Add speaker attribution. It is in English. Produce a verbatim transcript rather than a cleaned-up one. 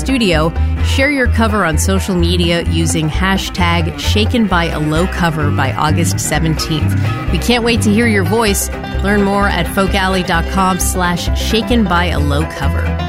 Speaker 1: studio. Share your cover on social media using hashtag Shaken by a Low Cover by August seventeenth. We can't wait to hear your voice. Learn more at folkalley.com slash shaken by a low cover.